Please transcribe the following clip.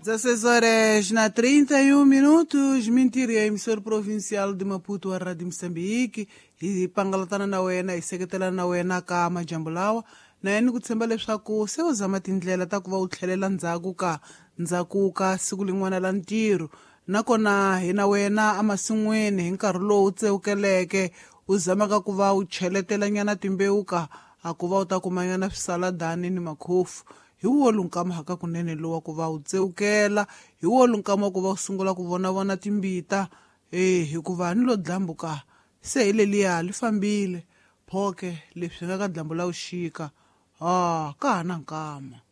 16 horas na 31 minutos, mentira, a emissora provincial de Maputo, a Rádio Moçambique, e pangalatana na wena, e seketela na wena kama jambulawa, na yeni kutsemba leswaku se u zama tindlela ta ku va u tlhelela ndzhaku ka siku lin'wana la ntirho. Nakona hi na wena amasin'wini hi nkarhi lowu tseukeleke u zamaka ku va u cheletela nyana timbewu a ku va u ta kuma nyana swisaladani ni makhofu. Hi wo lunkama haka kunene lowa ku va u tseukela, hi wo lunkama ku va u sungula ku vonavona timbita, hikuva ni lo dlambuka se hi leliya li fambile phoke leswi nga ka dlambu la uxika ka ha na nkama.